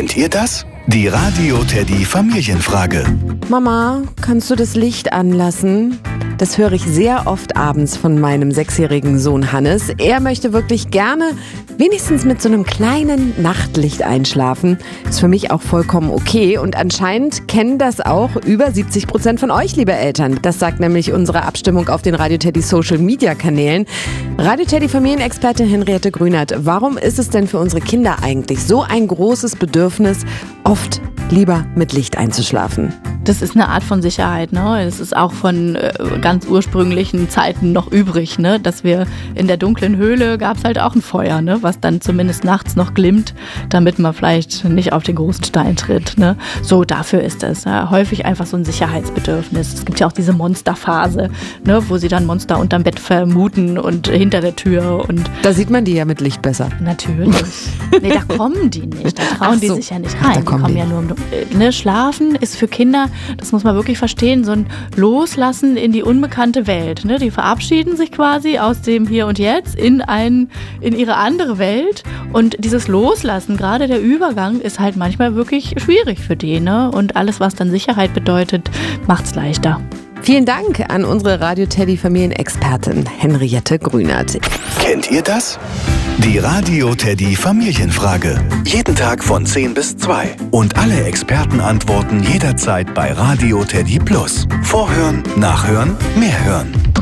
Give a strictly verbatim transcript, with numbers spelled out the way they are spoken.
Kennt ihr das? Die Radio Teddy Familienfrage. Mama, kannst du das Licht anlassen? Das höre ich sehr oft abends von meinem sechsjährigen Sohn Hannes. Er möchte wirklich gerne wenigstens mit so einem kleinen Nachtlicht einschlafen. Ist für mich auch vollkommen okay. Und anscheinend kennen das auch über siebzig Prozent von euch, liebe Eltern. Das sagt nämlich unsere Abstimmung auf den Radio Teddy Social Media Kanälen. Radio Teddy Familienexpertin Henriette Grünert, warum ist es denn für unsere Kinder eigentlich so ein großes Bedürfnis, oft lieber mit Licht einzuschlafen? Das ist eine Art von Sicherheit, ne? Es ist auch von äh, ganz ursprünglichen Zeiten noch übrig, ne? Dass wir in der dunklen Höhle gab es halt auch ein Feuer, ne? Was dann zumindest nachts noch glimmt, damit man vielleicht nicht auf den großen Stein tritt, ne? So, dafür ist es. Ja? Häufig einfach so ein Sicherheitsbedürfnis. Es gibt ja auch diese Monsterphase, ne? Wo sie dann Monster unterm Bett vermuten und hinter der Tür. Und da sieht man die ja mit Licht besser. Natürlich. Nee, da kommen die nicht. Da trauen so. die sich ja nicht rein. Ach, da die kommen kommen die. ja nur um, ne? Schlafen ist für Kinder, das muss man wirklich verstehen, so ein Loslassen in die unbekannte Welt. Ne? Die verabschieden sich quasi aus dem Hier und Jetzt in, ein, in ihre andere Welt. Und dieses Loslassen, gerade der Übergang, ist halt manchmal wirklich schwierig für die. Ne? Und alles, was dann Sicherheit bedeutet, macht es leichter. Vielen Dank an unsere Radio Teddy Familienexpertin Henriette Grünert. Kennt ihr das? Die Radio Teddy Familienfrage. Jeden Tag von zehn bis zwei. Und alle Experten antworten jederzeit bei Radio Teddy Plus. Vorhören, nachhören, mehr hören.